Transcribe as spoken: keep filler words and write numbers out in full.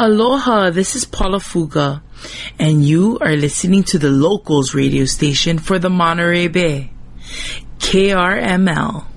Aloha, this is Paula Fuga, and you are listening to the Locals radio station for the Monterey Bay, K R M L.